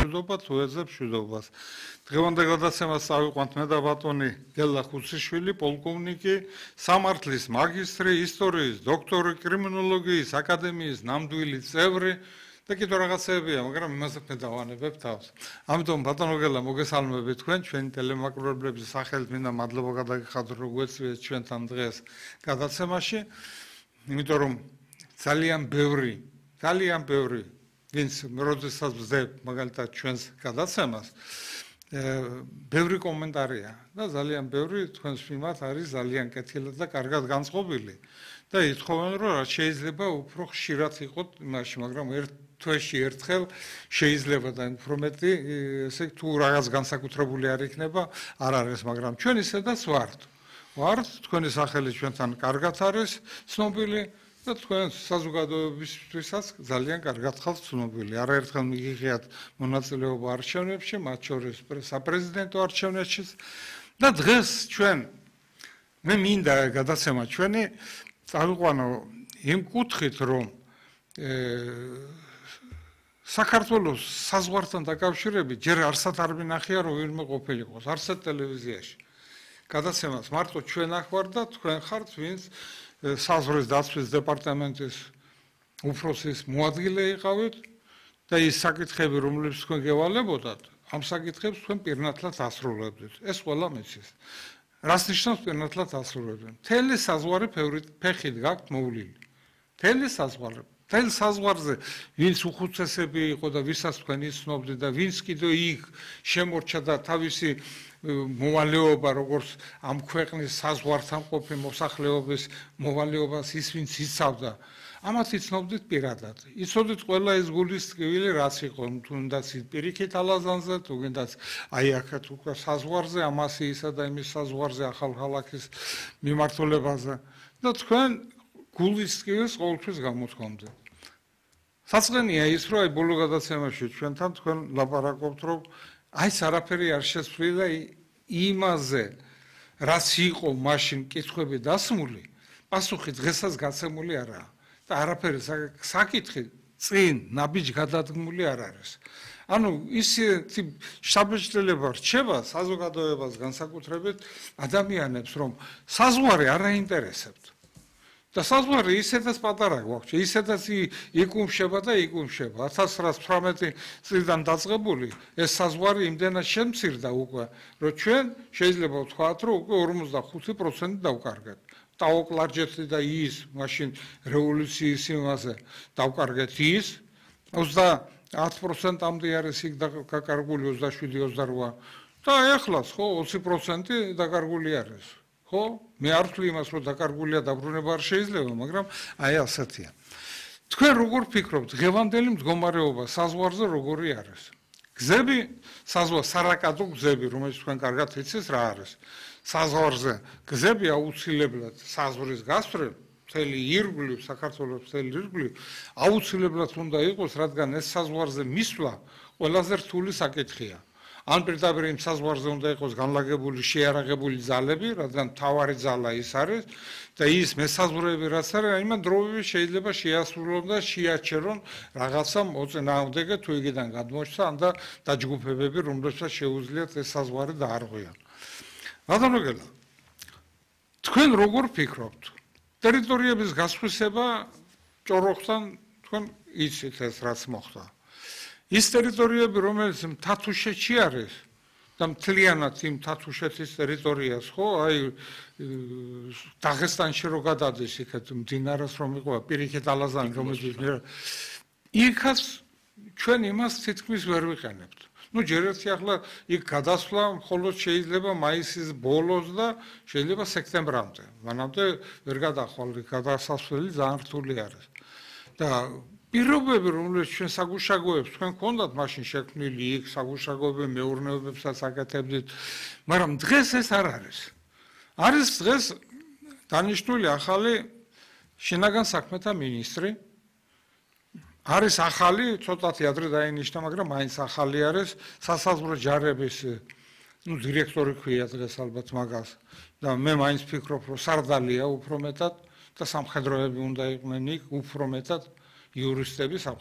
მშვიდობა თუ ეძებს მშვიდობას. დღევანდელ გადაცემას წავიყვანთ მე და ბატონი გელა ხუციშვილი, პოლკოვნიკი, სამართლის მაგისტრი, ისტორიის დოქტორი, კრიმინოლოგიის აკადემიის ნამდვილი წევრი და კიდევ რაღაცებია, მაგრამ იმაზე მე დავანებებ თავს. ამიტომ ბატონო გელა მოგესალმებით თქვენ, ჩვენი ტელემაკრობლების სახელით მინდა მადლობა გადაგიხადოთ, რომ გვეწვიეთ ჩვენთან დღეს გადაცემაში, იმიტომ რომ ძალიან ბევრი ვინც როდესაც ვზებ მაგალითად ჩვენს გადაცემას ბევრი კომენტარია და ძალიან ბევრი თქვენს მიმართ არის ძალიან კეთილად და კარგად განწყობილი და ითხოვენ რომ რა შეიძლება უფრო ხშირად იყოთ იმაში, მაგრამ ერთ თვეში ერთხელ შეიძლება და უფრო მეტი ესე თუ რაღაც განსაკუთრებული არ იქნება არ არის, მაგრამ ჩვენ ისედაც ვართ თქვენი სახელი ჩვენთან კარგად არის ცნობილი და თქვენ საზოგადოებისთვისაც ძალიან კარგად ხართ ცნობილი. არაერთხელ მიგიღიათ მონაწილეობა არჩევნებში, მათ შორის საპრეზიდენტო არჩევნებშიც და დღეს ჩვენ მე მინდა გადაცემა ჩვენი წავიყვანო იმ კუთხით, რომ საქართველოს საზღვართან დაკავშირებით ჯერ არსად არ მინახია, რომ ვინმე ყოფილიყოს, არსად ტელევიზიაში. გადაცემას მარტო ჩვენ ახვარ და თქვენ ხართ, ვინც საზღვრის დაცვის დეპარტამენტის უფროსის მოადგილე იყავით და ის საკითხები, რომლებიც თქვენ გევალებოდათ, ამ საკითხებს თქვენ პირნათლად ასრულებდით. ეს ყველა მიცის. რას ნიშნავს პირნათლად ასრულებდით? მთელი საზღვარი ფეხით გაქვთ მოვლილი. მთელი საზღვარზე ვინც უხუცესები იყო და ვისაც თქვენ იცნობდით და ვინც კიდევ იქ შემორჩა და თავისი მოვალეობა, როგორც ამ ქვეყნის საზღვართან ყოფი მოსახლეობის მოვალეობას ის ვინც იცავდა, ამათ იცნობდით პირადად. იცოდით ყველა ეს გულის ტკივილი რაც იყო, თუნდაც პირიქით ალაზანზე, თუნდაც აი აქეთ უკვე საზღვარზე, ამასიისა და იმის საზღვარზე, ახალქალაქის მიმართულებაზე და თქვენ გულის ტკივილს ყოველთვის გამოთქვამდით. საწყენია ის, რომ აი ბოლო გადაცემაში ჩვენთან თქვენ ლაპარაკობთ, რომ აიც არაფერი არ შეცვლილა იმაზე, რაც იყო მაშინ კითხვები დასმული, პასუხი დღესაც გაცემული არაა და არაფერი საკითხი წინ ნაბიჯ გადადგმული არ არის. ანუ ისეთი შთაბეჭდილება რჩება საზოგადოებას განსაკუთრებით ადამიანებს, რომ საზღვარი არ აინტერესებთ. და საზღვარი ისედაც პატარა გვაქვს, ისედაც იკუმშება და იკუმშება. 1918 წლიდან დაწყებული ეს საზღვარი იმდენად შემცირდა უკვე, რომ ჩვენ შეიძლება ვთქვათ, რომ უკვე 45% დავკარგეთ. ტაოკლარჯეთი და ის მაშინ რევოლუციის იმაზე დავკარგეთ ის 30%-ამდე არის იქ დაკარგული 27-28 და ახლაც ხო 20% დაკარგული არის. ხო, მე არ ვთვლი იმას, რომ დაკარგულია დაბრუნება არ შეიძლება, მაგრამ აი ასეთია. თქვენ როგორ ფიქრობთ, დღევანდელი მდგომარეობა საზღვარზე როგორი არის? გზები, სარაკადო გზები, რომელიც თქვენ კარგად იცით რა არის. საზღვარზე გზები აუცილებლად საზღვრის გასწვრივ, მთელი ირგვლივ, საქართველოს მთელი ირგვლივ აუცილებლად უნდა იყოს, რადგან ეს საზღვარზე მისვლა ყველაზე რთული საკითხია. ან პირდაპირ იმ საზღვარზე უნდა იყოს განლაგებული შეიარაღებული ძალები, რადგან მთავარი ძალა ის არის და ის მესაზღვრეები რაც არის, იმან დროებით შეიძლება შეასრულონ და შეაჩერონ რაღაცა მოწინააღმდეგე თუ იგიდან გადმოშვა ან და დაჯგუფებები, რომლებსაც შეუძლიათ ეს საზღვარი დაარღვიონ. ბატონო გელა, თქვენ როგორ ფიქრობთ? ტერიტორიების გასხვისება ჭოროხთან თქვენ იცით ეს რაც მოხდა. ის ტერიტორიები, რომელიც მთათუშეთში არის და მთლიანად იმ მთათუშეთის ტერიტორიას, ხო, აი დაღესტანში რო გადადის იქეთ მდინარეს რომ იყო პირიქით ალაზანი რომელიც იქაც ჩვენ იმას თითქმის ვერ ვიყენებთ. ნუ ჯერ ერთი ახლა იქ გადასვლა მხოლოდ შეიძლება მაისის ბოლოს და შეიძლება სექტემბრამდე. მანამდე ვერ გადახვალ, გადასასვლელი ძალიან რთული არის. და პირობები, რომლებიც ჩვენ საგუშაგოებს თქვენ გქონდათ მაშინ შექმნილი იქ საგუშაგოები მეურნეობებსაც აკეთებდით, მაგრამ დღეს ეს არ არის. არის დღეს დანიშნული ახალი შინაგან საქმეთა მინისტრი. არის ახალი, ცოტათი ადრე დაინიშნა, მაგრამ მაინც ახალი არის სასაზღვრო ჯარების დირექტორი ქვია დღეს ალბათ მაგას და მე მაინც ფიქრობ, რომ სარდალია უფრო მეტად და სამხედროები უნდა იყვნენ იქ უფრო მეტად. იურისტები,